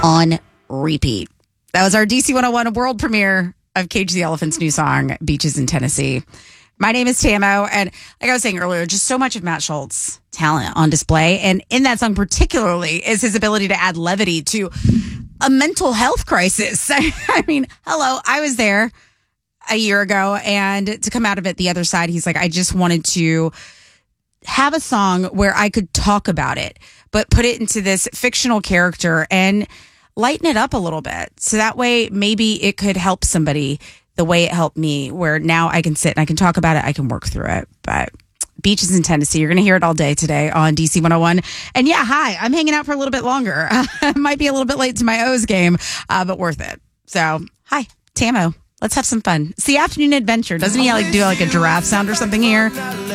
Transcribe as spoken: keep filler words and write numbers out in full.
on repeat. That was our D C one oh one world premiere of Cage the Elephant's new song, Beaches in Tennessee. My name is Tamo, and like I was saying earlier, just so much of Matt Schultz's talent on display. And in that song particularly is his ability to add levity to a mental health crisis. I mean, hello, I was there a year ago, and to come out of it the other side, he's like, I just wanted to have a song where I could talk about it, but put it into this fictional character and lighten it up a little bit. So that way, maybe it could help somebody the way it helped me, where now I can sit and I can talk about it. I can work through it. But Beaches in Tennessee, you're going to hear it all day today on D C one oh one. And yeah, hi, I'm hanging out for a little bit longer. Might be a little bit late to my O's game, uh, but worth it. So, hi, Tamo. Let's have some fun. It's the afternoon adventure. Doesn't he like do like a giraffe sound or something here?